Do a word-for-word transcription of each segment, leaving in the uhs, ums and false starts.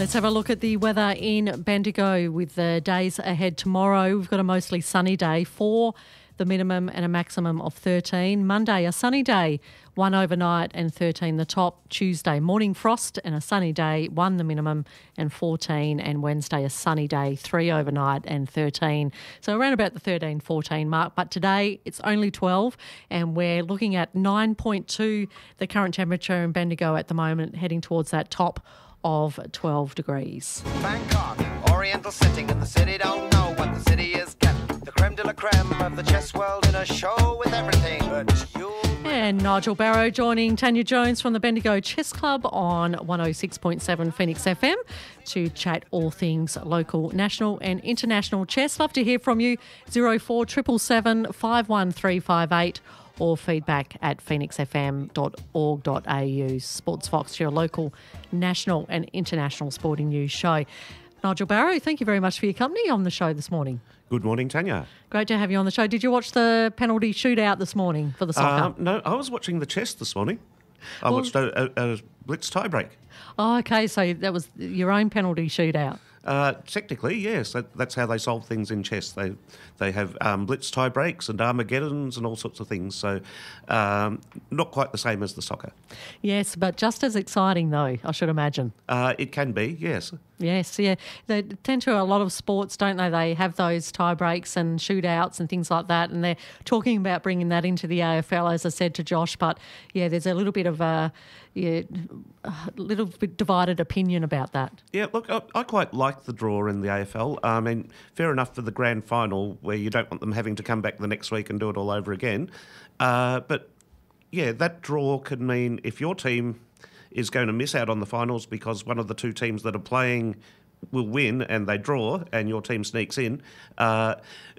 Let's have a look at the weather in Bendigo with the days ahead tomorrow. We've got a mostly sunny day, four the minimum and a maximum of thirteen. Monday, a sunny day, one overnight and thirteen the top. Tuesday, morning frost and a sunny day, one the minimum and fourteen. And Wednesday, a sunny day, three overnight and thirteen. So around about the thirteen, fourteen mark. But today, it's only twelve and we're looking at nine point two, the current temperature in Bendigo at the moment, heading towards that top of twelve degrees. Bangkok, Oriental setting, and the city don't know what the city is getting. The creme de la creme of the chess world in a show with everything but you. And Nigel Barrow joining Tanya Jones from the Bendigo Chess Club on one oh six point seven Phoenix F M to chat all things local, national and international chess. Love to hear from you. zero four seven seven seven five one three five eight or feedback at phoenix f m dot org dot a u. Sports Fox, your local, national and international sporting news show. Nigel Barrow, thank you very much for your company on the show this morning. Good morning, Tanya. Great to have you on the show. Did you watch the penalty shootout this morning for the soccer? Um, no, I was watching the chess this morning. I Well- watched a, a, a blitz tiebreak. Oh, okay, so that was your own penalty shootout. Uh, technically, yes, that, that's how they solve things in chess. They they have um, blitz tie breaks and Armageddons and all sorts of things. So um, not quite the same as the soccer. Yes, but just as exciting though, I should imagine. Uh, it can be, yes. Yes, yeah. They tend to, a lot of sports, don't they? They have those tie breaks and shootouts and things like that, and they're talking about bringing that into the A F L, as I said to Josh. But yeah, there's a little bit of a, yeah, a little bit divided opinion about that. Yeah, look, I, I quite like the draw in the A F L. I mean, fair enough for the grand final where you don't want them having to come back the next week and do it all over again. Uh, but yeah, that draw could mean if your team is going to miss out on the finals because one of the two teams that are playing will win and they draw and your team sneaks in, uh,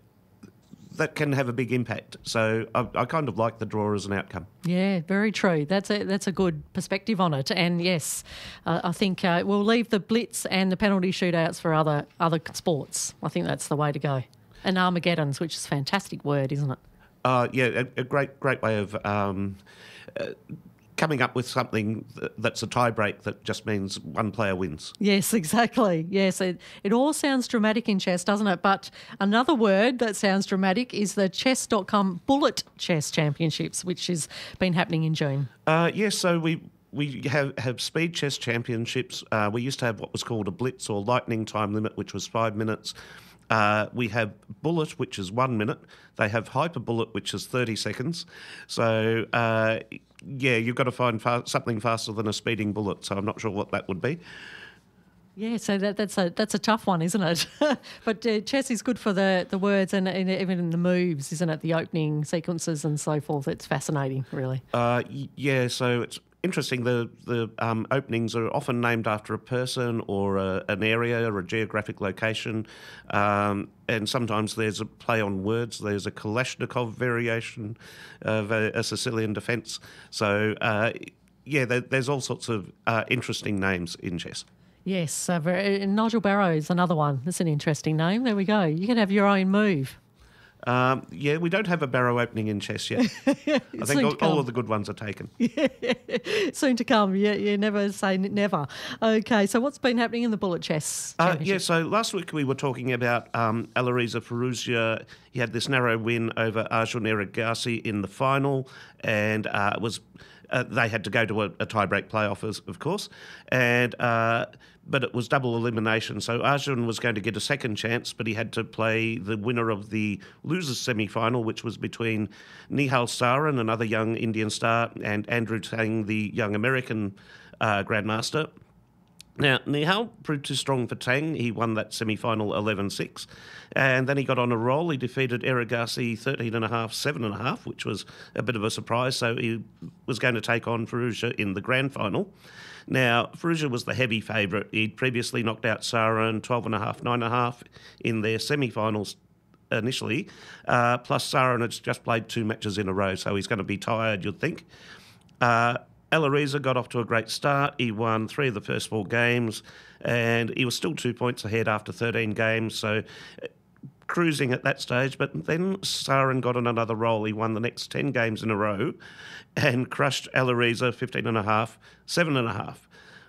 that can have a big impact. So I, I kind of like the draw as an outcome. Yeah, very true. That's a that's a good perspective on it. And yes, uh, I think uh, we'll leave the blitz and the penalty shootouts for other other sports. I think that's the way to go. And Armageddons, which is a fantastic word, isn't it? Uh, yeah, a, a great great way of um, uh, coming up with something that's a tie-break that just means one player wins. Yes, exactly. Yes, it, it all sounds dramatic in chess, doesn't it? But another word that sounds dramatic is the chess dot com Bullet Chess Championships, which has been happening in June. Uh, yes, so we... We have, have speed chess championships. Uh, we used to have what was called a blitz or lightning time limit, which was five minutes. Uh, we have bullet, which is one minute. They have hyper bullet, which is thirty seconds. So, uh, yeah, you've got to find fa- something faster than a speeding bullet. So I'm not sure what that would be. Yeah, so that, that's a that's a tough one, isn't it? But uh, chess is good for the, the words and, and even in the moves, isn't it? The opening sequences and so forth. It's fascinating, really. Uh, y- yeah, so it's interesting. The the um, openings are often named after a person or a, an area or a geographic location, um, and sometimes there's a play on words. There's a Kalashnikov variation of a, a Sicilian defence. So uh, yeah, there, there's all sorts of uh, interesting names in chess. Yes, uh, very, Nigel Barrow is another one. That's an interesting name. There we go. You can have your own move. Um, yeah, we don't have a barrow opening in chess yet. I think Soon all, to come. all of the good ones are taken. Soon to come. You, you never say n- never. Okay, so what's been happening in the Bullet Chess Uh, Championship? yeah, so last week we were talking about um, Alireza Firouzja. He had this narrow win over Arjun Erigaisi in the final, and uh, it was uh, they had to go to a, a tie-break playoff, as- of course, and uh, but it was double elimination. So Arjun was going to get a second chance, but he had to play the winner of the losers semi-final, which was between Nihal Sarin, another young Indian star, and Andrew Tang, the young American uh, grandmaster. Now, Nihal proved too strong for Tang. He won that semi-final eleven six. And then he got on a roll. He defeated Erigaisi thirteen and a half, seven and a half, which was a bit of a surprise. So he was going to take on Firouzja in the grand final. Now, Firouzja was the heavy favourite. He'd previously knocked out Sarin twelve and a half, nine and a half in their semi-finals initially. Uh, plus, Sarin had just played two matches in a row, so he's going to be tired, you'd think. Uh, Alireza got off to a great start. He won three of the first four games, and he was still two points ahead after thirteen games, so uh, cruising at that stage. But then Sarin got on another roll. He won the next ten games in a row and crushed Alireza fifteen and a half, seven and a half.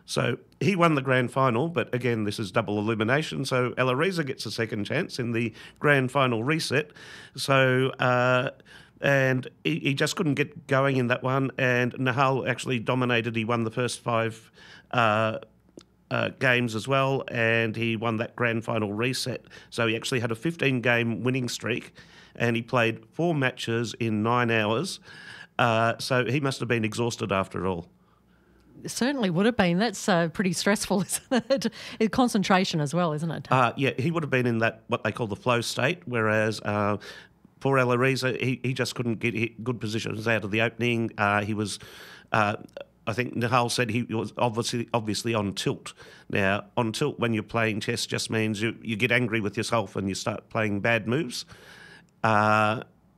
So he won the grand final, but again, this is double elimination. So Elariza gets a second chance in the grand final reset. So, uh, and he, he just couldn't get going in that one. And Nihal actually dominated. He won the first five uh, uh, games as well, and he won that grand final reset. So he actually had a fifteen-game winning streak, and he played four matches in nine hours. Uh, so he must have been exhausted after it all. Certainly would have been. That's uh, pretty stressful, isn't it? It- Concentration as well, isn't it? Uh, yeah, he would have been in that, what they call the flow state, whereas uh, for Elariza, he, he just couldn't get hit good positions out of the opening. Uh, he was, uh, I think Nihal said he was obviously obviously on tilt. Now, on tilt when you're playing chess just means you, you get angry with yourself and you start playing bad moves. Uh,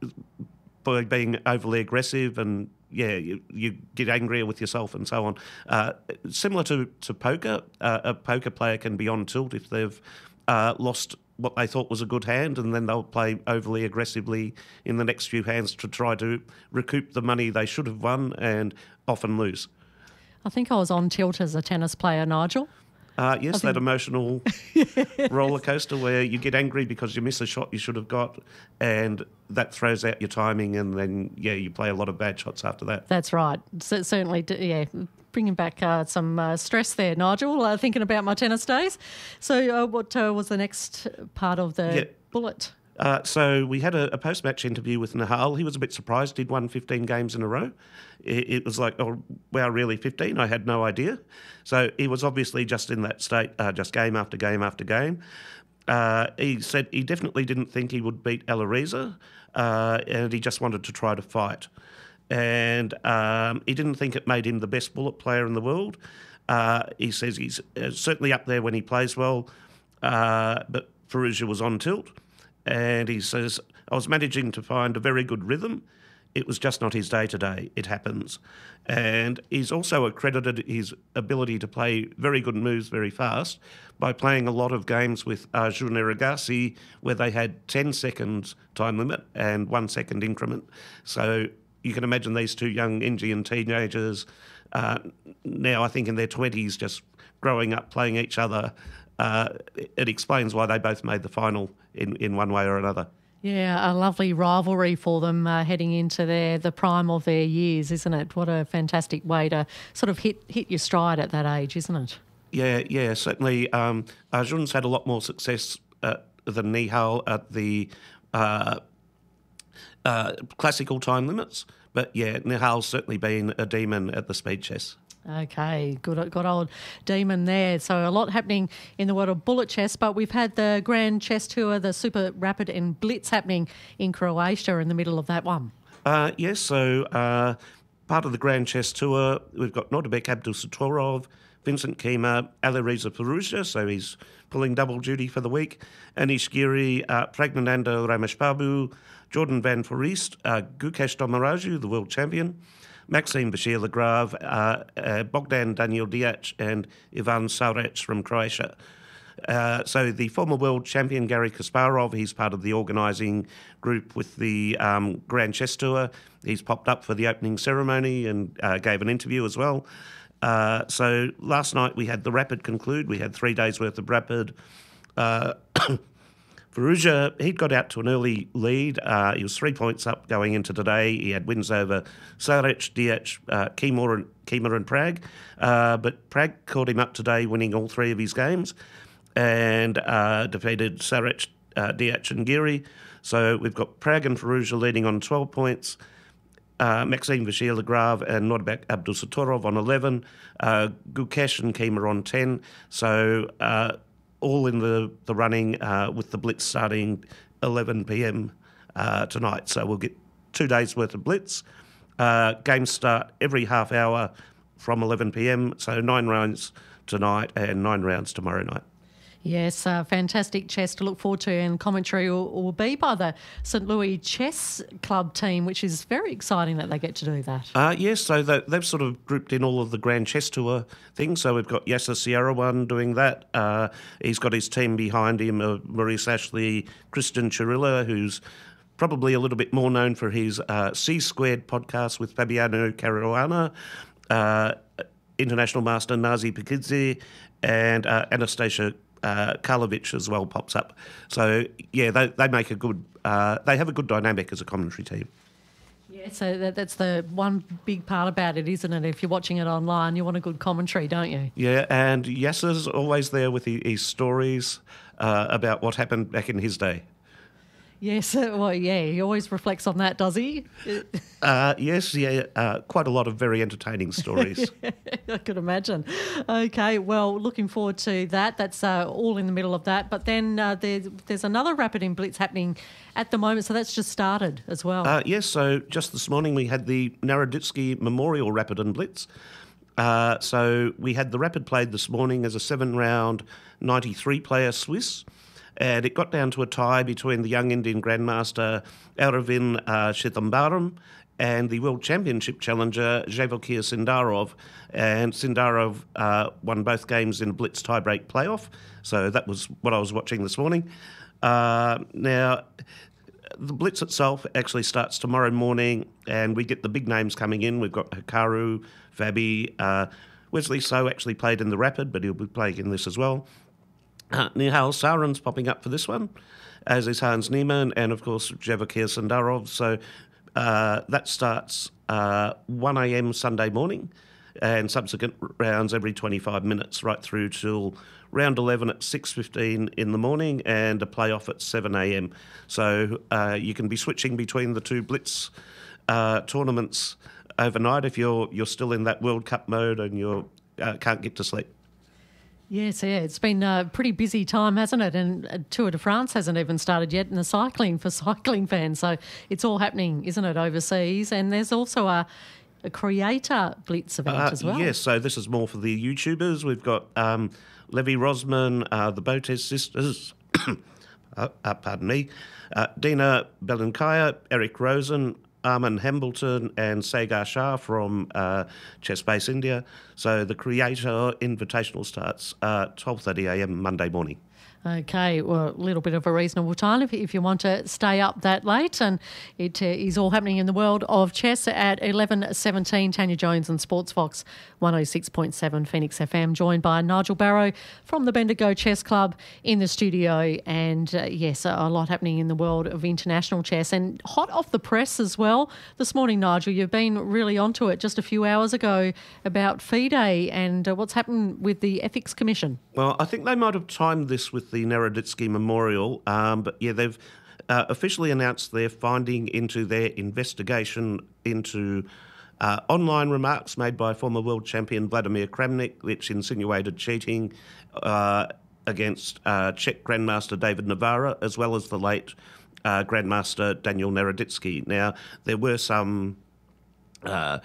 by being overly aggressive and yeah, you, you get angrier with yourself and so on. Uh, similar to, to poker, uh, a poker player can be on tilt if they've uh, lost what they thought was a good hand, and then they'll play overly aggressively in the next few hands to try to recoup the money they should have won and often lose. I think I was on tilt as a tennis player, Nigel. Uh, yes, that emotional roller coaster where you get angry because you miss a shot you should have got, and that throws out your timing, and then yeah, you play a lot of bad shots after that. That's right. C- certainly, d- yeah, bringing back uh, some uh, stress there, Nigel, uh, thinking about my tennis days. So uh, what uh, was the next part of the Yeah. bullet? Uh, so we had a, a post-match interview with Nihal. He was a bit surprised. He'd won fifteen games in a row. It, it was like, oh, wow, really, fifteen? I had no idea. So he was obviously just in that state, uh, just game after game after game. Uh, he said he definitely didn't think he would beat Elariza, uh, and he just wanted to try to fight. And um, he didn't think it made him the best bullet player in the world. Uh, he says he's uh, certainly up there when he plays well, uh, but Firouzja was on tilt. And he says, I was managing to find a very good rhythm. It was just not his day to day. It happens. And he's also accredited his ability to play very good moves very fast by playing a lot of games with Arjun Erigaisi where they had ten seconds time limit and one second increment. So you can imagine these two young Indian teenagers, uh, now I think in their twenties, just growing up playing each other. Uh, it explains why they both made the final in, in one way or another. Yeah, a lovely rivalry for them uh, heading into their the prime of their years, isn't it? What a fantastic way to sort of hit hit your stride at that age, isn't it? Yeah, yeah, certainly. Um, Arjun's had a lot more success uh, than Nihal at the uh, uh, classical time limits, but yeah, Nihal's certainly been a demon at the speed chess. Okay, good, good old demon there. So a lot happening in the world of bullet chess, but we've had the Grand Chess Tour, the Super Rapid and Blitz happening in Croatia in the middle of that one. Uh, yes, so uh, part of the Grand Chess Tour, we've got Nordabek Abdulsatorov, Vincent Kima, Alireza Firouzja, so he's pulling double duty for the week, Anish Giri, uh, Pragnananda Rameshbabu, Jordan Van Foreest, uh, Gukesh Domaraju, the world champion, Maxime Bashir-Lagrave, uh, uh, Bogdan Daniel Diac and Ivan Saurec from Croatia. Uh, so the former world champion Garry Kasparov, he's part of the organising group with the um, Grand Chess Tour. He's popped up for the opening ceremony and uh, gave an interview as well. Uh, so last night we had the Rapid conclude. We had three days worth of Rapid. Uh, Firouzja, he'd got out to an early lead. Uh, he was three points up going into today. He had wins over Saurec, Diac, uh, Kima, and, Kima and Prag. Uh, but Prag caught him up today, winning all three of his games and uh, defeated Saurec, uh, Diac and Giri. So we've got Prag and Firouzja leading on twelve points. Uh, Maxime Bashir-Lagrave and Nordabek Abdulsatorov on eleven. Uh, Gukesh and Kima on ten. So... Uh, all in the, the running uh, with the Blitz starting eleven p.m. Uh, tonight. So we'll get two days' worth of Blitz. Uh, games start every half hour from eleven p.m. So nine rounds tonight and nine rounds tomorrow night. Yes, uh, fantastic chess to look forward to, and commentary will, will be by the Saint Louis Chess Club team, which is very exciting that they get to do that. Uh, yes, so they, they've sort of grouped in all of the Grand Chess Tour things. So we've got Yasser Sierra-One doing that. Uh, he's got his team behind him, uh, Maurice Ashley, Kristen Chirilla, who's probably a little bit more known for his uh, C Squared podcast with Fabiano Caruana. Uh, international master Nazi Pikidze, and uh, Anastasia uh, Karlovic as well pops up. So yeah, they they make a good. Uh, they have a good dynamic as a commentary team. Yeah, so that, that's the one big part about it, isn't it? If you're watching it online, you want a good commentary, don't you? Yeah, and Yasser's always there with his, his stories uh, about what happened back in his day. Yes, uh, well, yeah, he always reflects on that, does he? Uh, yes, yeah, uh, quite a lot of very entertaining stories. I could imagine. Okay, well, looking forward to that. That's uh, all in the middle of that. But then uh, there's, there's another Rapid in Blitz happening at the moment, so that's just started as well. Uh, yes, so just this morning we had the Naroditsky Memorial Rapid and Blitz. Uh, so we had the Rapid played this morning as a seven-round ninety-three player Swiss. And it got down to a tie between the young Indian Grandmaster Aravind uh, Chidambaram and the World Championship challenger Javokir Sindarov. And Sindarov uh, won both games in a Blitz tiebreak playoff. So that was what I was watching this morning. Uh, now, the Blitz itself actually starts tomorrow morning, and we get the big names coming in. We've got Hikaru, Fabi, uh, Wesley So actually played in the Rapid, but he'll be playing in this as well. Uh, Nihal Saren's popping up for this one, as is Hans Niemann, and of course Javokir Sindarov. So uh, that starts uh, one a.m. Sunday morning, and subsequent rounds every twenty-five minutes, right through till round eleven at six fifteen in the morning, and a playoff at seven a.m. So uh, you can be switching between the two Blitz uh, tournaments overnight if you're you're still in that World Cup mode and you uh, can't get to sleep. Yes, yeah, it's been a pretty busy time, hasn't it? And Tour de France hasn't even started yet, and the cycling for cycling fans. So it's all happening, isn't it, overseas? And there's also a, a creator Blitz event uh, as well. Yes, so this is more for the YouTubers. We've got um, Levi Rosman, uh, the Botes sisters, uh, uh, pardon me, uh, Dina Belinkaya, Eric Rosen, Armin Hambleton and Sagar Shah from uh, Chess Base India. So the Creator Invitational starts uh, twelve thirty a.m. Monday morning. Okay, well, a little bit of a reasonable time if, if you want to stay up that late. And it uh, is all happening in the world of chess at eleven seventeen. Tanya Jones and Sports Fox one oh six point seven Phoenix F M, joined by Nigel Barrow from the Bendigo Chess Club in the studio. And uh, yes, a lot happening in the world of international chess, and hot off the press as well. This morning, Nigel, you've been really onto it just a few hours ago about FIDE and uh, what's happened with the Ethics Commission. Well, I think they might have timed this with the Naroditsky Memorial, um, but yeah, they've uh, officially announced their finding into their investigation into uh, online remarks made by former world champion Vladimir Kramnik, which insinuated cheating uh, against uh, Czech Grandmaster David Navara, as well as the late uh, Grandmaster Daniel Naroditsky. Now, there were some uh,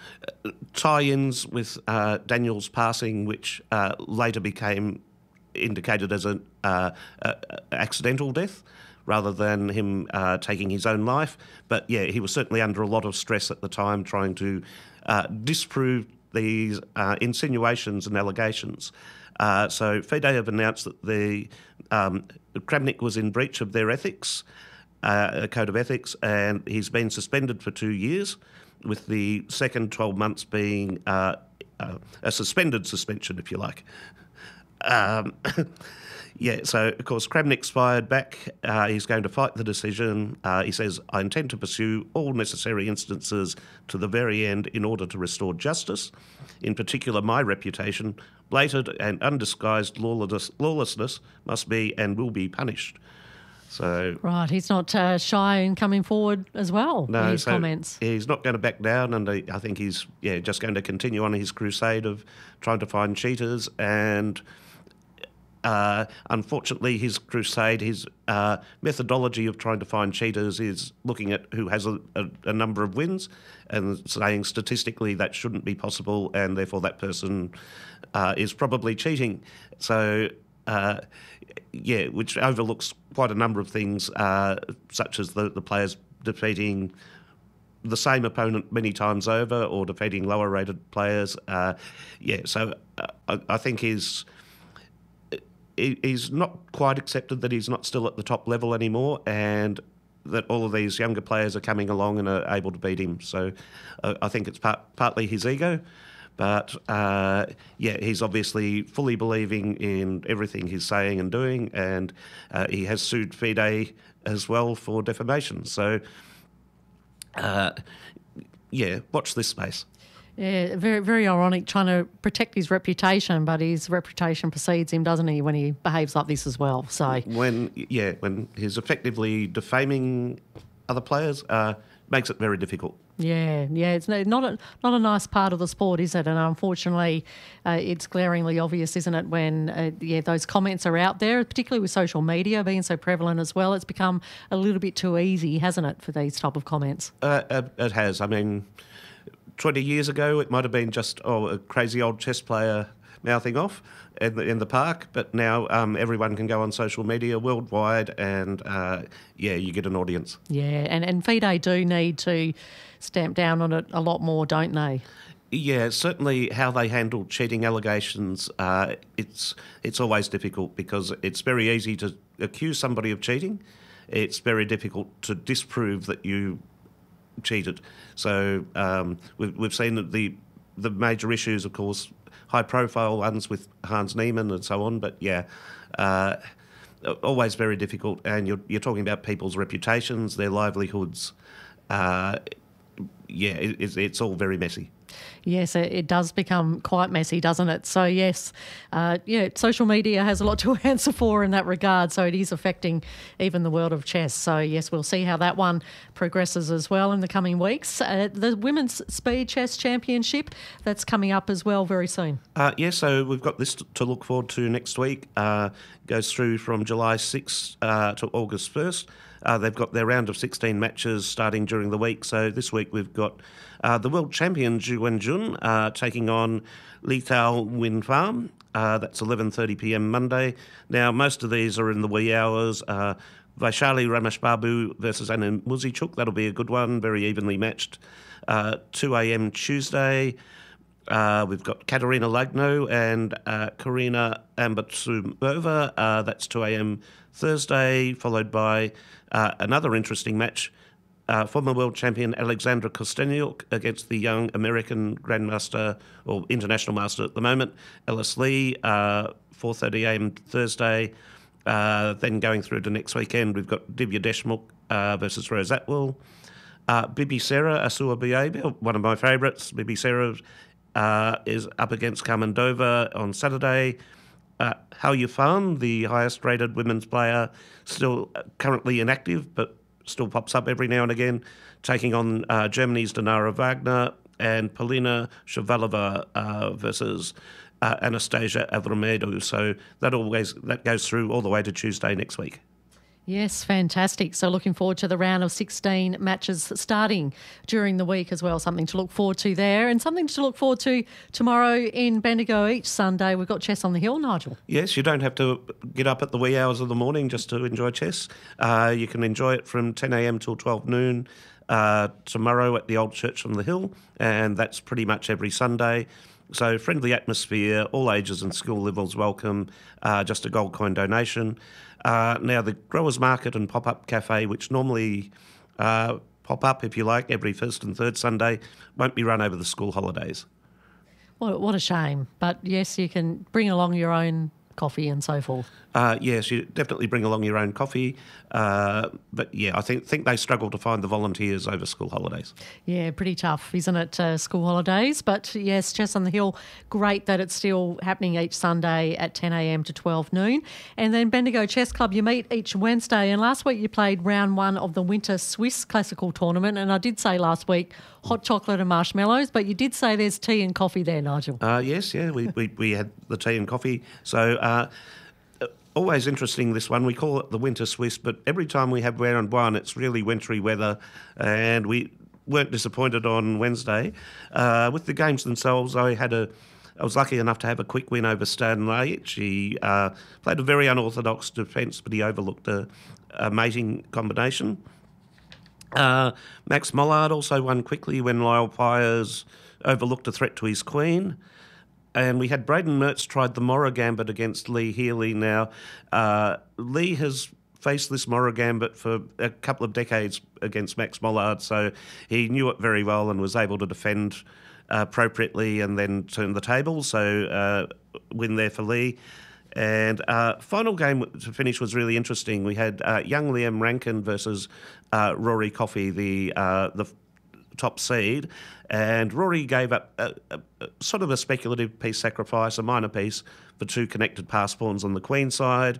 tie-ins with uh, Daniel's passing, which uh, later became indicated as an uh, uh, accidental death rather than him uh, taking his own life. But yeah, he was certainly under a lot of stress at the time trying to uh, disprove these uh, insinuations and allegations. Uh, so FIDE have announced that the um, Kramnik was in breach of their ethics, uh, a code of ethics, and he's been suspended for two years, with the second twelve months being uh, uh, a suspended suspension, if you like. Um, yeah, so of course Kramnik's fired back. Uh, he's going to fight the decision. Uh, he says, I intend to pursue all necessary instances to the very end in order to restore justice, in particular my reputation. Blatant and undisguised lawlessness, lawlessness must be and will be punished. So Right, he's not uh, shy in coming forward as well no, in his so comments. He's not going to back down, and I I think he's yeah just going to continue on his crusade of trying to find cheaters. And uh, unfortunately, his crusade, his uh, methodology of trying to find cheaters is looking at who has a, a, a number of wins and saying statistically that shouldn't be possible, and therefore that person uh, is probably cheating. So. Uh, yeah, which overlooks quite a number of things, uh, such as the, the players defeating the same opponent many times over or defeating lower-rated players. Uh, yeah, so uh, I, I think he's he, he's not quite accepted that he's not still at the top level anymore, and that all of these younger players are coming along and are able to beat him. So uh, I think it's part, partly his ego, But, uh, yeah, he's obviously fully believing in everything he's saying and doing, and uh, he has sued FIDE as well for defamation. So, uh, yeah, watch this space. Yeah, very very ironic, trying to protect his reputation, but his reputation precedes him, doesn't he, when he behaves like this as well? So When, yeah, when he's effectively defaming other players, uh, makes it very difficult. yeah, yeah, it's no- not a not a nice part of the sport, is it? And unfortunately, uh, it's glaringly obvious, isn't it? When uh, yeah, those comments are out there, particularly with social media being so prevalent as well. It's become a little bit too easy, hasn't it, for these type of comments? Uh, uh, it has. I mean, twenty years ago, it might have been just, oh, a crazy old chess player mouthing off in the, in the park, but now um, everyone can go on social media worldwide and, uh, yeah, you get an audience. Yeah, and and FIDE do need to stamp down on it a lot more, don't they? Yeah, certainly how they handle cheating allegations, uh, it's it's always difficult because it's very easy to accuse somebody of cheating. It's very difficult to disprove that you cheated. So um, we've, we've seen that the the major issues, of course, high-profile ones with Hans Niemann and so on, but yeah, uh, always very difficult. And you're, you're talking about people's reputations, their livelihoods. Uh, yeah, it, it's, it's all very messy. Yes, it, it does become quite messy, doesn't it? So yes, uh, yeah, social media has a lot to answer for in that regard. So it is affecting even the world of chess. So yes, we'll see how that one progresses as well in the coming weeks. Uh, the Women's Speed Chess Championship, that's coming up as well very soon. Uh, yeah, so we've got this to look forward to next week. Uh, goes through from July sixth uh, to August first. Uh, they've got their round of sixteen matches starting during the week. So this week we've got uh, the world champion Zhu Wenjun uh, taking on Li Tao Win Pham. Uh, that's eleven thirty p m Monday. Now, most of these are in the wee hours. Uh, Vaishali Rameshbabu versus Anna Muzichuk. That'll be a good one, very evenly matched. Uh, two a m Tuesday. Uh, we've got Katerina Lagno and uh, Karina Ambatsumova. Uh, that's two a m Thursday, followed by uh, another interesting match. Uh, former world champion Alexandra Kostenyuk against the young American Grandmaster, or International Master at the moment, Ellis Lee, uh, four thirty a m Thursday. Uh, then going through to next weekend, we've got Divya Deshmukh uh, versus Rose Atwell. Uh, Bibi Sarah Asua Biabe, one of my favourites. Bibi Sarah uh, is up against Kamendova on Saturday. Uh, Hao Yifan, the highest-rated women's player, still currently inactive, but still pops up every now and again, taking on uh, Germany's Dinara Wagner and Polina Shavalova uh, versus uh, Anastasia Avramedou. So that always that goes through all the way to Tuesday next week. Yes, fantastic. So looking forward to the round of sixteen matches starting during the week as well. Something to look forward to there, and something to look forward to tomorrow in Bendigo each Sunday. We've got Chess on the Hill, Nigel. Yes, you don't have to get up at the wee hours of the morning just to enjoy chess. Uh, you can enjoy it from ten a m till twelve noon uh, tomorrow at the Old Church on the Hill, and that's pretty much every Sunday. So friendly atmosphere, all ages and skill levels welcome, uh, just a gold coin donation. Uh, now, the Growers Market and Pop-Up Cafe, which normally uh, pop up, if you like, every first and third Sunday, won't be run over the school holidays. What, what a shame. But yes, you can bring along your own coffee and so forth. Uh, yes, you definitely bring along your own coffee. Uh, but yeah, I think think they struggle to find the volunteers over school holidays. Yeah, pretty tough, isn't it, uh, school holidays? But yes, Chess on the Hill, great that it's still happening each Sunday at ten a m to twelve noon. And then Bendigo Chess Club, you meet each Wednesday. And last week you played round one of the Winter Swiss Classical Tournament. And I did say last week, hot chocolate and marshmallows, but you did say there's tea and coffee there, Nigel. Uh, yes, yeah, we, we, we had the tea and coffee. So uh, always interesting, this one. We call it the Winter Swiss, but every time we have round one, it's really wintry weather, and we weren't disappointed on Wednesday. Uh, with the games themselves, I had a I was lucky enough to have a quick win over Stan Lajic. He uh, played a very unorthodox defence, but he overlooked a, a mating combination. Uh, Max Mollard also won quickly when Lyle Pyers overlooked a threat to his queen. And we had Braden Mertz tried the Morra Gambit against Lee Healy. Now, uh, Lee has faced this Morra Gambit for a couple of decades against Max Mollard, so he knew it very well and was able to defend appropriately and then turn the table. So uh, win there for Lee. And uh, final game to finish was really interesting. We had uh, young Liam Rankin versus uh, Rory Coffey, the uh, the top seed, and Rory gave up a, a, a sort of a speculative piece sacrifice, a minor piece for two connected pass pawns on the Queen side,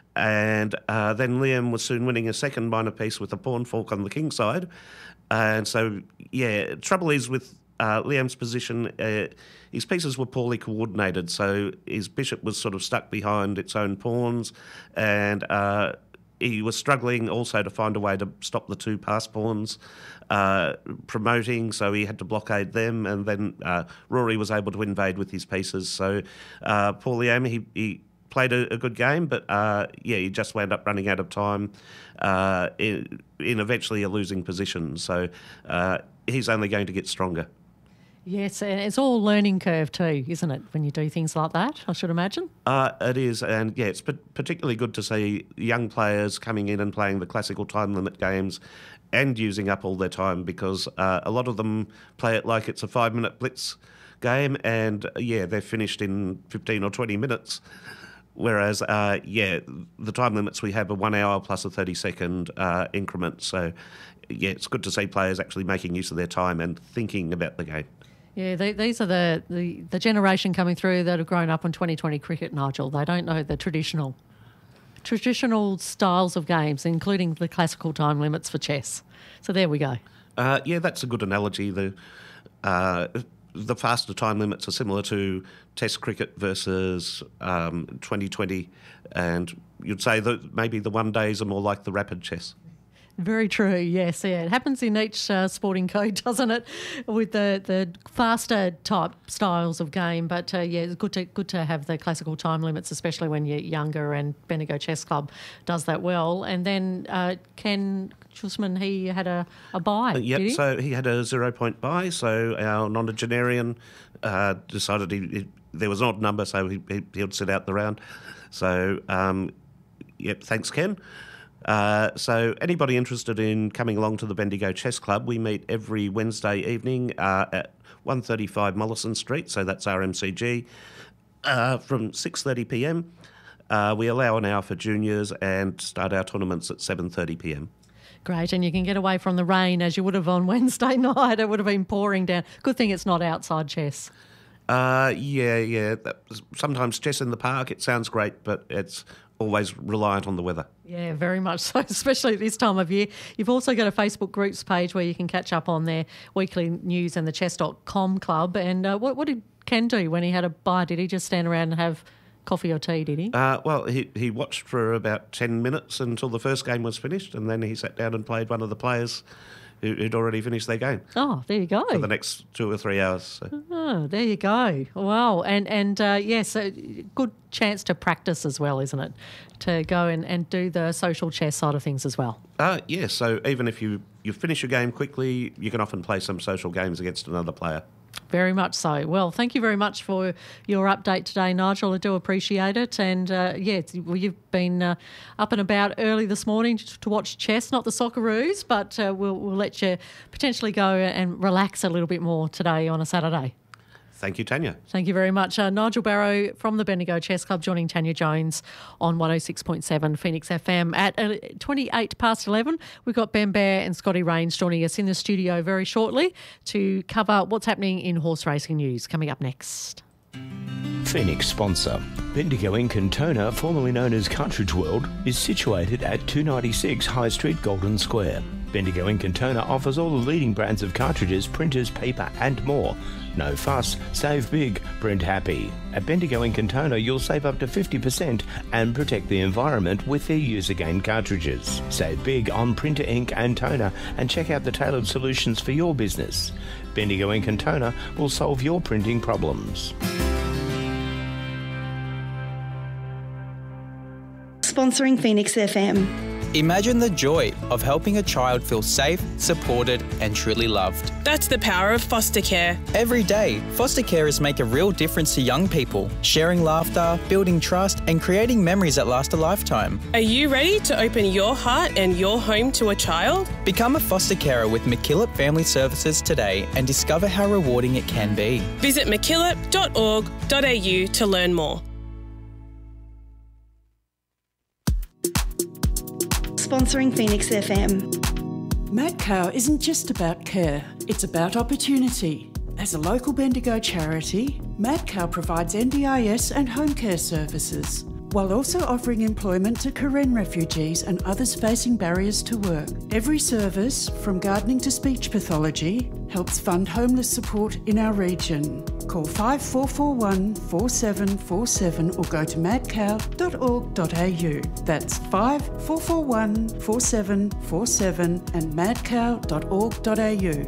and uh, then Liam was soon winning a second minor piece with a pawn fork on the King side, and so yeah, trouble is with uh, Liam's position. Uh, His pieces were poorly coordinated, so his bishop was sort of stuck behind its own pawns, and uh, he was struggling also to find a way to stop the two pass pawns uh, promoting, so he had to blockade them, and then uh, Rory was able to invade with his pieces. So uh, poor Liam, he, he played a, a good game, but uh, yeah, he just wound up running out of time uh, in, in eventually a losing position. So uh, he's only going to get stronger. Yes, and it's all learning curve too, isn't it, when you do things like that, I should imagine? Uh, it is, and yeah, it's particularly good to see young players coming in and playing the classical time limit games and using up all their time, because uh, a lot of them play it like it's a five-minute blitz game, and uh, yeah, they're finished in fifteen or twenty minutes. Whereas, uh, yeah, the time limits we have are one hour plus a thirty-second uh, increment. So, yeah, it's good to see players actually making use of their time and thinking about the game. Yeah, they, these are the, the, the generation coming through that have grown up on twenty twenty cricket, Nigel. They don't know the traditional traditional styles of games, including the classical time limits for chess. So there we go. Uh, yeah, that's a good analogy. The uh, the faster time limits are similar to Test cricket versus um, twenty twenty, and you'd say that maybe the one days are more like the rapid chess. Very true, yes. Yeah. It happens in each uh, sporting code, doesn't it, with the, the faster type styles of game. But, uh, yeah, it's good to good to have the classical time limits, especially when you're younger, and Bendigo Chess Club does that well. And then uh, Ken Schussman, he had a, a buy, uh, Yep, did he? So he had a zero-point buy, so our nonagenarian uh, decided he, he, there was an odd number, so he, he, he would sit out the round. So, um, yep, thanks, Ken. Uh, so anybody interested in coming along to the Bendigo Chess Club, we meet every Wednesday evening uh, at one thirty-five Mollison Street, so that's R M C G, uh, from six thirty p m. Uh, we allow an hour for juniors and start our tournaments at seven thirty p m. Great, and you can get away from the rain as you would have on Wednesday night. It would have been pouring down. Good thing it's not outside chess. Uh, yeah, yeah. That, sometimes chess in the park, it sounds great, but it's always reliant on the weather. Yeah, very much so, especially this time of year. You've also got a Facebook groups page where you can catch up on their weekly news and the chess dot com club. And uh, what, what did Ken do when he had a buy? Did he just stand around and have coffee or tea, did he? Uh, well, he, he watched for about ten minutes until the first game was finished, and then he sat down and played one of the players who, who'd already finished their game. Oh, there you go. For the next two or three hours. So. Oh, there you go. Wow. And, and uh, yes, a good chance to practice as well, isn't it? To go and, and do the social chess side of things as well. Uh, yeah, so even if you, you finish your game quickly, you can often play some social games against another player. Very much so. Well, thank you very much for your update today, Nigel. I do appreciate it. And, uh, yeah, it's, well, you've been uh, up and about early this morning to, to watch chess, not the Socceroos, but uh, we'll, we'll let you potentially go and relax a little bit more today on a Saturday. Thank you, Tanya. Thank you very much. Uh, Nigel Barrow from the Bendigo Chess Club joining Tanya Jones on one oh six point seven Phoenix F M. At uh, twenty-eight past eleven, we've got Ben Bear and Scotty Rains joining us in the studio very shortly to cover what's happening in horse racing news. Coming up next. Phoenix sponsor. Bendigo Ink and Toner, formerly known as Cartridge World, is situated at two ninety-six High Street, Golden Square. Bendigo Ink and Toner offers all the leading brands of cartridges, printers, paper and more. No fuss, save big, print happy. At Bendigo Ink and Toner, you'll save up to fifty percent and protect the environment with their use-again cartridges. Save big on printer ink and toner and check out the tailored solutions for your business. Bendigo Ink and Toner will solve your printing problems. Sponsoring Phoenix F M. Imagine the joy of helping a child feel safe, supported and truly loved. That's the power of foster care. Every day, foster carers make a real difference to young people, sharing laughter, building trust and creating memories that last a lifetime. Are you ready to open your heart and your home to a child? Become a foster carer with MacKillop Family Services today and discover how rewarding it can be. Visit mackillop dot org dot a u to learn more. Sponsoring Phoenix F M. MadCow isn't just about care, it's about opportunity. As a local Bendigo charity, MadCow provides N D I S and home care services, while also offering employment to Karen refugees and others facing barriers to work. Every service, from gardening to speech pathology, helps fund homeless support in our region. Call five four four one, four seven four seven or go to madcow dot org dot a u. That's five four four one, four seven four seven and madcow dot org dot a u.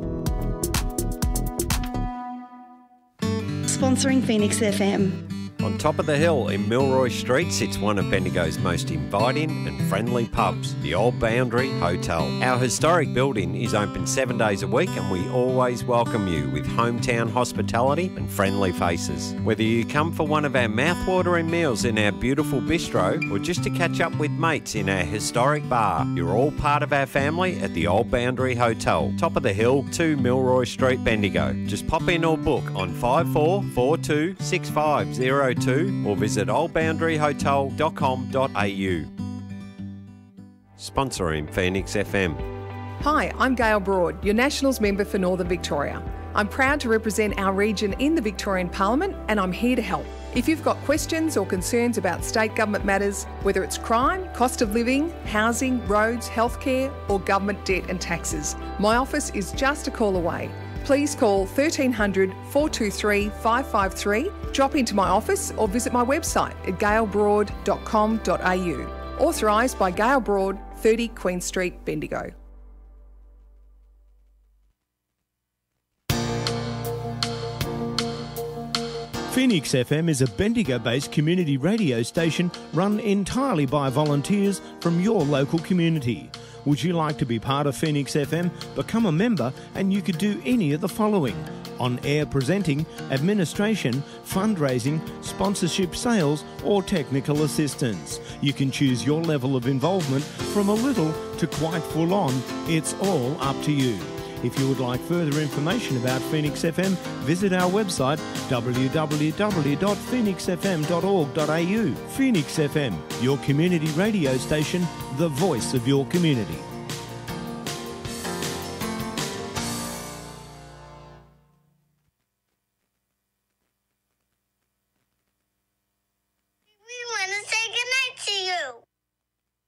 Sponsoring Phoenix F M. On top of the hill in Milroy Street sits one of Bendigo's most inviting and friendly pubs, the Old Boundary Hotel. Our historic building is open seven days a week and we always welcome you with hometown hospitality and friendly faces. Whether you come for one of our mouthwatering meals in our beautiful bistro or just to catch up with mates in our historic bar, you're all part of our family at the Old Boundary Hotel, top of the hill, two Milroy Street, Bendigo. Just pop in or book on five four four two, six five zero two or visit old boundary hotel dot com dot a u. Sponsoring Phoenix F M. Hi, I'm Gail Broad, your Nationals member for Northern Victoria. I'm proud to represent our region in the Victorian Parliament and I'm here to help. If you've got questions or concerns about state government matters, whether it's crime, cost of living, housing, roads, healthcare or government debt and taxes, my office is just a call away. Please call thirteen hundred, four two three, five five three, drop into my office or visit my website at gail broad dot com dot a u. Authorised by Gail Broad, thirty Queen Street, Bendigo. Phoenix F M is a Bendigo-based community radio station run entirely by volunteers from your local community. Would you like to be part of Phoenix F M? Become a member and you could do any of the following: on-air presenting, administration, fundraising, sponsorship, sales or technical assistance. You can choose your level of involvement from a little to quite full on. It's all up to you. If you would like further information about Phoenix F M, visit our website w w w dot phoenix f m dot org dot a u. Phoenix F M, your community radio station, the voice of your community.